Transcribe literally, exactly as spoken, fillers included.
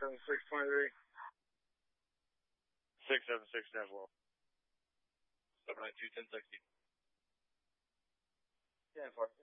seven six twenty-three. six seven six ten four. seven nine two ten sixty. ten four.